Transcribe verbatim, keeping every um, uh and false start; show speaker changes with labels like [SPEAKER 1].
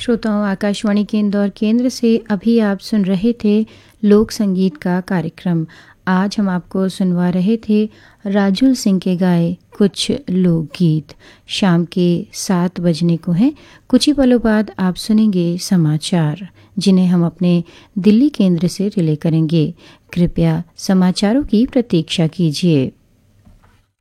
[SPEAKER 1] श्रोताओं, आकाशवाणी के इंदौर केंद्र से अभी आप सुन रहे थे लोक संगीत का कार्यक्रम। आज हम आपको सुनवा रहे थे राजुल सिंह के गाए कुछ लोकगीत। शाम के सात बजने को हैं। कुछ ही पलों बाद आप सुनेंगे समाचार, जिन्हें हम अपने दिल्ली केंद्र से रिले करेंगे। कृपया समाचारों की प्रतीक्षा कीजिए।